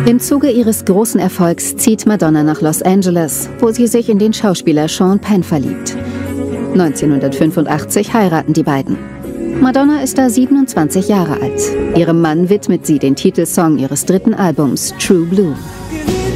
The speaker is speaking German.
Im Zuge ihres großen Erfolgs zieht Madonna nach Los Angeles, wo sie sich in den Schauspieler Sean Penn verliebt. 1985 heiraten die beiden. Madonna ist da 27 Jahre alt. Ihrem Mann widmet sie den Titelsong ihres dritten Albums, True Blue.